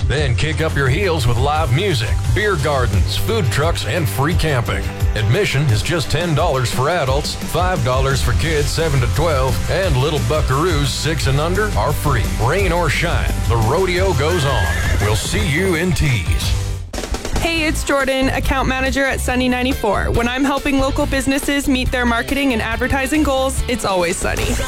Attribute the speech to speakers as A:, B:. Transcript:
A: Then kick up your heels with live music, beer gardens, food trucks, and free camping. Admission is just $10 for adults, $5 for kids 7 to 12, and little buckaroos 6 and under are free. Rain or shine, the rodeo goes on. We'll see you in Tees.
B: Hey, it's Jordan, account manager at Sunny 94. When I'm helping local businesses meet their marketing and advertising goals, it's always sunny.